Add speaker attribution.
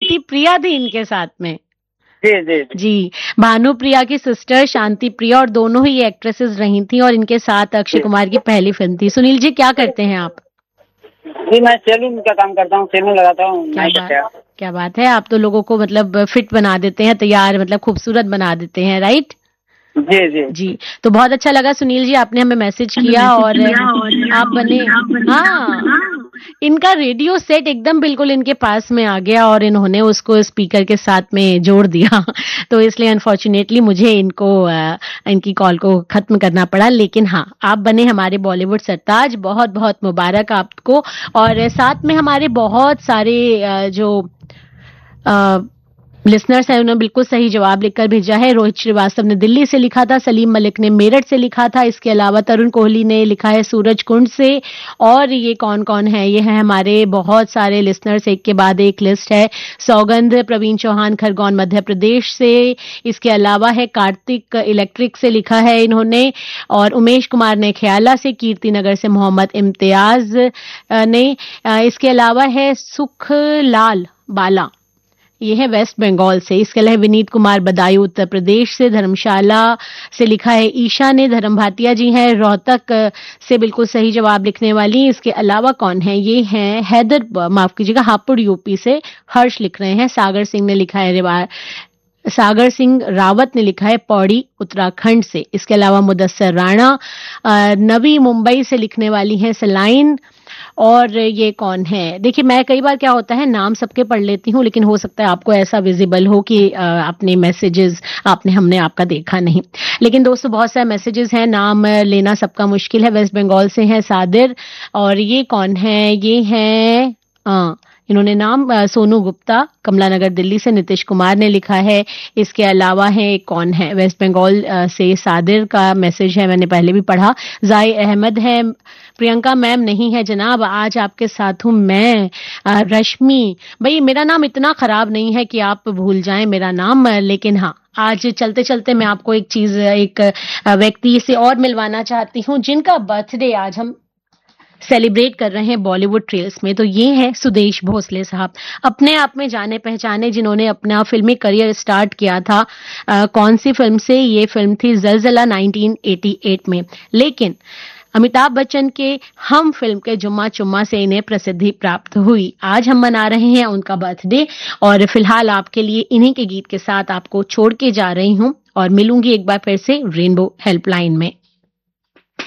Speaker 1: शांति प्रिया थी इनके साथ में।
Speaker 2: जी जी
Speaker 1: जी, भानुप्रिया की सिस्टर शांति प्रिया, और दोनों ही एक्ट्रेसेस रही थी, और इनके साथ अक्षय कुमार की पहली फिल्म थी। सुनील जी, क्या करते हैं आप?
Speaker 2: जी, मैं सैलून का काम करता हूँ, सैलून लगाता हूँ।
Speaker 1: क्या बात है, आप तो लोगों को मतलब फिट बना देते हैं, तैयार मतलब खूबसूरत बना देते हैं, राइट?
Speaker 2: जी जी
Speaker 1: जी, तो बहुत अच्छा लगा सुनील जी, आपने हमें मैसेज किया और आप बने। हाँ, इनका रेडियो सेट एकदम बिल्कुल इनके पास में आ गया और इन्होंने उसको स्पीकर के साथ में जोड़ दिया तो इसलिए अनफॉर्चुनेटली मुझे इनकी कॉल को खत्म करना पड़ा। लेकिन हाँ, आप बने हमारे बॉलीवुड सरताज, बहुत बहुत मुबारक आपको। और साथ में हमारे बहुत सारे जो लिसनर्स है, उन्होंने बिल्कुल सही जवाब लिखकर भेजा है। रोहित श्रीवास्तव ने दिल्ली से लिखा था, सलीम मलिक ने मेरठ से लिखा था, इसके अलावा तरुण कोहली ने लिखा है सूरज कुंड से। और ये कौन कौन है? ये है हमारे बहुत सारे लिसनर्स, एक के बाद एक लिस्ट है। सौगंध प्रवीण चौहान खरगोन मध्य प्रदेश से, इसके अलावा है कार्तिक इलेक्ट्रिक से लिखा है इन्होंने, और उमेश कुमार ने ख्याला से, कीर्ति नगर से मोहम्मद इम्तियाज ने, इसके अलावा है सुखलाल बाला, ये है वेस्ट बंगाल से। इसके अलावा विनीत कुमार बदायूं उत्तर प्रदेश से, धर्मशाला से लिखा है ईशा ने, धर्म भाटिया जी हैं रोहतक से बिल्कुल सही जवाब लिखने वाली। इसके अलावा कौन है? ये हैं माफ कीजिएगा, हापुड़ यूपी से हर्ष लिख रहे हैं। सागर सिंह ने लिखा है सागर सिंह रावत ने लिखा है पौड़ी उत्तराखंड से। इसके अलावा मुदस्सर राणा नवी मुंबई से लिखने वाली हैं सलाइन। और ये कौन है? देखिए, मैं कई बार क्या होता है, नाम सबके पढ़ लेती हूँ, लेकिन हो सकता है आपको ऐसा विजिबल हो कि अपने मैसेजेस हमने आपका देखा नहीं। लेकिन दोस्तों, बहुत सारे मैसेजेस हैं, नाम लेना सबका मुश्किल है। वेस्ट बंगाल से हैं सादिर। और ये कौन है? ये है इन्होंने नाम सोनू गुप्ता कमला नगर दिल्ली से, नीतीश कुमार ने लिखा है। इसके अलावा है कौन है? वेस्ट बंगाल से सादिर का मैसेज है, मैंने पहले भी पढ़ा। जाई अहमद है। प्रियंका मैम नहीं है जनाब, आज आपके साथ हूं मैं। रश्मि, भाई मेरा नाम इतना खराब नहीं है कि आप भूल जाएं मेरा नाम, लेकिन हाँ, आज चलते चलते मैं आपको एक व्यक्ति से और मिलवाना चाहती हूँ जिनका बर्थडे आज हम सेलिब्रेट कर रहे हैं बॉलीवुड ट्रेल्स में। तो ये है सुदेश भोसले साहब, अपने आप में जाने पहचाने, जिन्होंने अपना फिल्मी करियर स्टार्ट किया था कौन सी फिल्म से? ये फिल्म थी ज़लज़ला 1988 में। लेकिन अमिताभ बच्चन के हम फिल्म के जुम्मा चुम्मा से इन्हें प्रसिद्धि प्राप्त हुई। आज हम मना रहे हैं उनका बर्थडे, और फिलहाल आपके लिए इन्हीं के गीत के साथ आपको छोड़ के जा रही हूं, और मिलूंगी एक बार फिर से रेनबो हेल्पलाइन में।